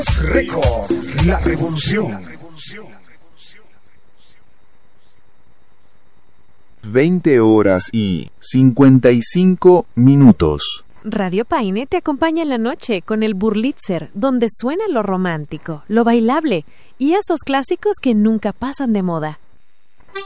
Record, la revolución. 20:55. Radio Paine te acompaña en la noche con el Burlitzer, donde suena lo romántico, lo bailable y esos clásicos que nunca pasan de moda.